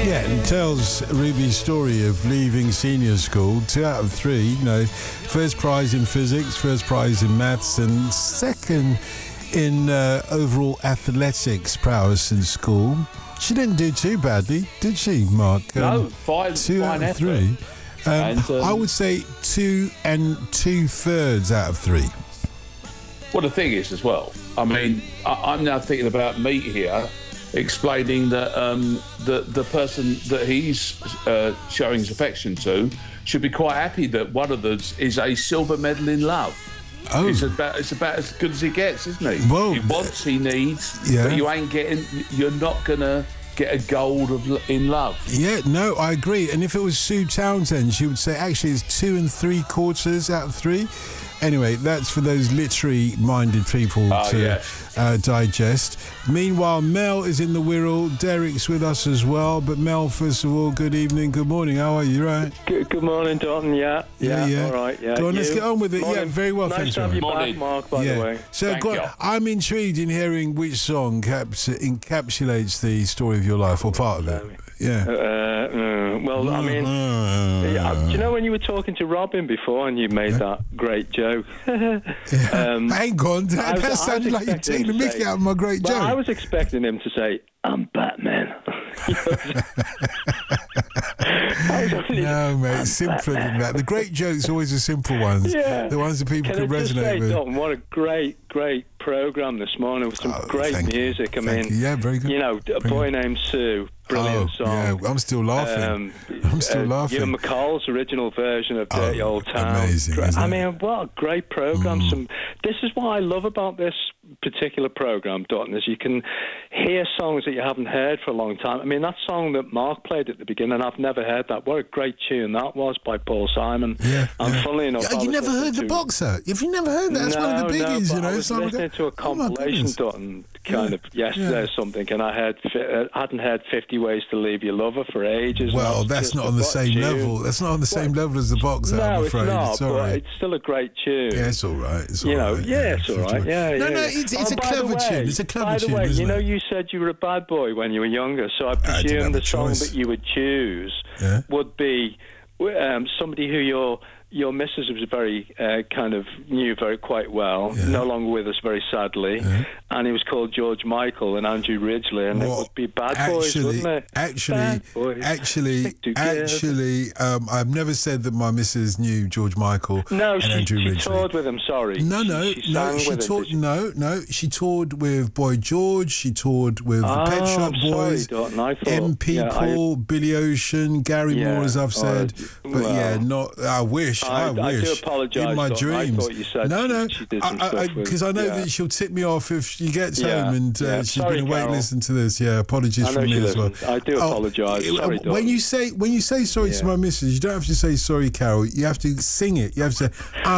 Yeah, and tells Ruby's story of leaving senior school. 2 out of 3, you know, first prize in physics, first prize in maths, and second in overall athletics prowess in school. She didn't do too badly, did she, Mark? No, fine. 2 out of 3. I would say 2 2/3 out of 3. Well, the thing is, as well, I mean, I'm now thinking about Meat here, explaining that the person that he's showing his affection to should be quite happy that one of them is a silver medal in love. Oh. It's about as good as he gets, isn't he? Well, he wants, he needs, yeah. but you're not gonna get a gold in love. Yeah, no, I agree. And if it was Sue Townsend, she would say actually it's 2 3/4 out of 3. Anyway, that's for those literary-minded people to digest. Meanwhile, Mel is in the Wirral. Derek's with us as well. But Mel, first of all, good evening, good morning. How are you, right? Good morning, Dalton. Yeah. All right, yeah. Go on, let's get on with it. Morning. Yeah, very well, nice thanks. to have you back, Mark, by the way. So I'm intrigued in hearing which song encapsulates the story of your life, or part of it. Yeah. Well, I mean, do you know when you were talking to Robin before and you made that great joke? Hang on, that sounded like you're taking the mickey out of my great joke. I was expecting him to say, "I'm Batman." No, mate, simpler than that. The great jokes are always the simple ones. Yeah. The ones that people can resonate with. Dalton, what a great programme this morning with some great music. I mean, very good. You know, A Boy Named Sue. Brilliant song. Yeah, I'm still laughing. Ewan McCall's original version of Dirty Old Town. Amazing. I mean, what a great programme. This is what I love about this particular programme, Dalton, is you can hear songs that you haven't heard for a long time. I mean, that song that Mark played at the beginning, I've never heard that. What a great tune that was by Paul Simon. Yeah. And funnily enough, you never heard The Boxer? If you never heard that, that's one of the biggies, you know. I was listening to a compilation, Dalton, yesterday or something, and I hadn't heard 50 Ways to Leave Your Lover for ages. Well, that's not on the same level. That's not on the same level as The Boxer, I'm afraid. No, it's not, but it's still a great tune. Yeah, it's all right. It's all right. It's all right. Yeah, No, it's a clever tune. It's a clever tune, by the way, isn't it? you said you were a bad boy when you were younger, so I presume the song that you would choose would be somebody who your missus was very knew very quite well, no longer with us very sadly, and he was called George Michael and Andrew Ridgeley, and it would be Bad Boys, wouldn't it? Actually, I've never said that my missus knew George Michael and Andrew Ridgeley. She toured with him, sorry. She toured with Boy George, she toured with the Pet Shop Boys, MP Paul, Billy Ocean, Gary Moore, as I've said, but I wish. I do apologise. In my dreams. I thought you said she did some stuff because I know that she'll tip me off if she gets home and she's been awake listening to this. Yeah, apologies from me as well. I do apologise. Sorry, when you say sorry to my missus, you don't have to say sorry, Carol. You have to sing it. You have to say,